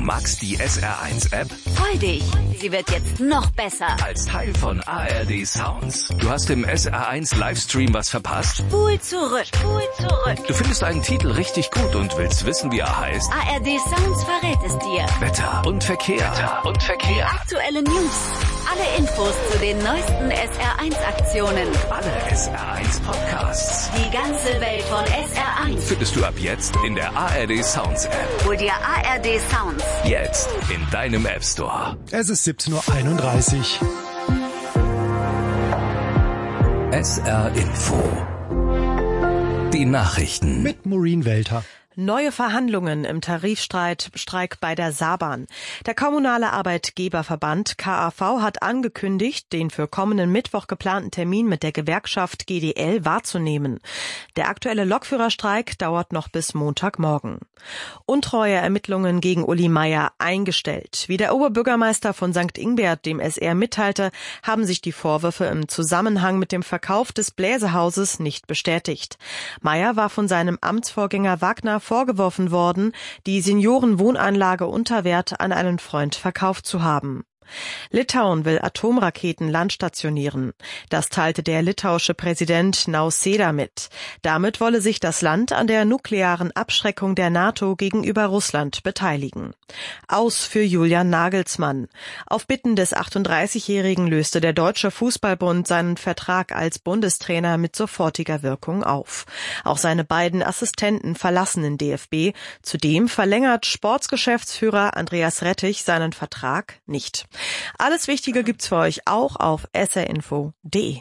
magst die SR1-App? Freu dich, sie wird jetzt noch besser. Als Teil von ARD Sounds. Du hast im SR1-Livestream was verpasst? Spul zurück. Du findest einen Titel richtig gut und willst wissen, wie er heißt? ARD Sounds verrät es dir. Wetter und Verkehr. Aktuelle News. Alle Infos zu den neuesten SR1-Aktionen. Alle SR1-Podcasts. Die ganze Welt von SR1 Findest du ab jetzt in der ARD Sounds App. Hol dir ARD Sounds. Jetzt in deinem App Store. Es ist 17:31 Uhr. SR Info. Die Nachrichten. Mit Maureen Welter. Neue Verhandlungen im Tarifstreik bei der Saarbahn. Der kommunale Arbeitgeberverband KAV hat angekündigt, den für kommenden Mittwoch geplanten Termin mit der Gewerkschaft GDL wahrzunehmen. Der aktuelle Lokführerstreik dauert noch bis Montagmorgen. Untreue Ermittlungen gegen Uli Meier eingestellt. Wie der Oberbürgermeister von St. Ingbert dem SR mitteilte, haben sich die Vorwürfe im Zusammenhang mit dem Verkauf des Bläsehauses nicht bestätigt. Meier war von seinem Amtsvorgänger Wagner vorgeworfen worden, die Seniorenwohnanlage Unterwert an einen Freund verkauft zu haben. Litauen will Atomraketen landstationieren. Das teilte der litauische Präsident Nausėda mit. Damit wolle sich das Land an der nuklearen Abschreckung der NATO gegenüber Russland beteiligen. Aus für Julian Nagelsmann. Auf Bitten des 38-Jährigen löste der Deutsche Fußballbund seinen Vertrag als Bundestrainer mit sofortiger Wirkung auf. Auch seine beiden Assistenten verlassen den DFB. Zudem verlängert Sportsgeschäftsführer Andreas Rettich seinen Vertrag nicht. Alles Wichtige gibt's für euch auch auf srinfo.de.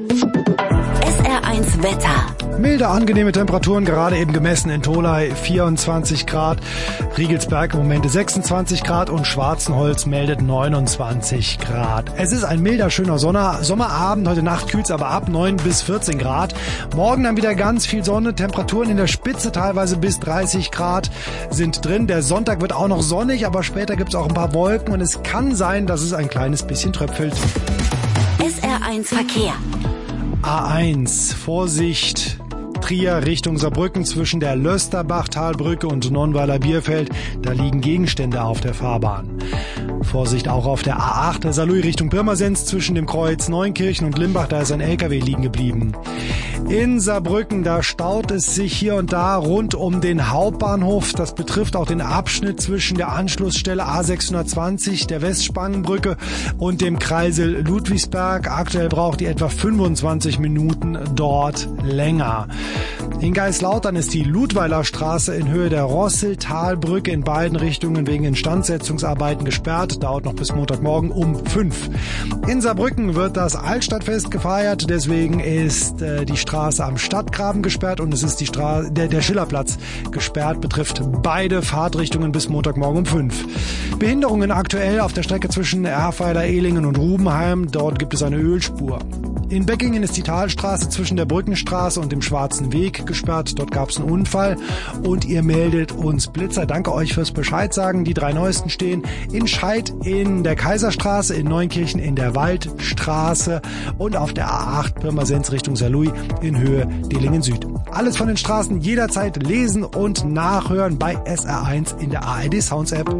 SR1 Wetter. Milde, angenehme Temperaturen, gerade eben gemessen in Tholey 24 Grad, Riegelsberg im Moment 26 Grad und Schwarzenholz meldet 29 Grad. Es ist ein milder, schöner Sommerabend, heute Nacht kühlt's aber ab 9 bis 14 Grad. Morgen dann wieder ganz viel Sonne, Temperaturen in der Spitze teilweise bis 30 Grad sind drin. Der Sonntag wird auch noch sonnig, aber später gibt's auch ein paar Wolken und es kann sein, dass es ein kleines bisschen tröpfelt. SR1 Verkehr. A1, Vorsicht, Trier Richtung Saarbrücken zwischen der Lösterbachtalbrücke und Nonnweiler Bierfeld. Da liegen Gegenstände auf der Fahrbahn. Vorsicht auch auf der A8, der Saarlouis Richtung Pirmasens zwischen dem Kreuz Neunkirchen und Limbach. Da ist ein LKW liegen geblieben. In Saarbrücken, da staut es sich hier und da rund um den Hauptbahnhof. Das betrifft auch den Abschnitt zwischen der Anschlussstelle A620, der Westspangenbrücke und dem Kreisel Ludwigsberg. Aktuell braucht ihr etwa 25 Minuten dort länger. In Geislautern ist die Ludweiler Straße in Höhe der Rosseltalbrücke in beiden Richtungen wegen Instandsetzungsarbeiten gesperrt. Dauert noch bis Montagmorgen um 5. In Saarbrücken wird das Altstadtfest gefeiert. Deswegen ist die Straße am Stadtgraben gesperrt und es ist der Schillerplatz gesperrt. Betrifft beide Fahrtrichtungen bis Montagmorgen um 5. Behinderungen aktuell auf der Strecke zwischen Erfeiler, Ehlingen und Rubenheim. Dort gibt es eine Ölspur. In Beckingen ist die Talstraße zwischen der Brückenstraße und dem Schwarzen Weg gesperrt. Dort gab es einen Unfall und ihr meldet uns Blitzer. Danke euch fürs Bescheid sagen. Die 3 neuesten stehen in Scheid in der Kaiserstraße, in Neunkirchen in der Waldstraße und auf der A8 Pirmasens Richtung Saarlouis in Höhe Dillingen Süd. Alles von den Straßen jederzeit lesen und nachhören bei SR1 in der ARD Sounds App.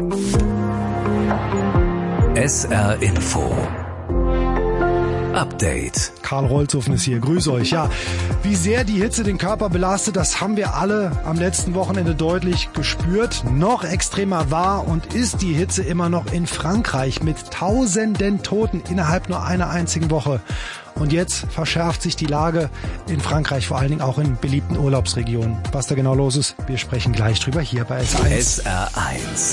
SR Info. Update. Karl Rolzhofen ist hier. Grüß euch. Ja, wie sehr die Hitze den Körper belastet, das haben wir alle am letzten Wochenende deutlich gespürt. Noch extremer war und ist die Hitze immer noch in Frankreich mit tausenden Toten innerhalb nur einer einzigen Woche. Und jetzt verschärft sich die Lage in Frankreich, vor allen Dingen auch in beliebten Urlaubsregionen. Was da genau los ist, wir sprechen gleich drüber hier bei SR1. SR1.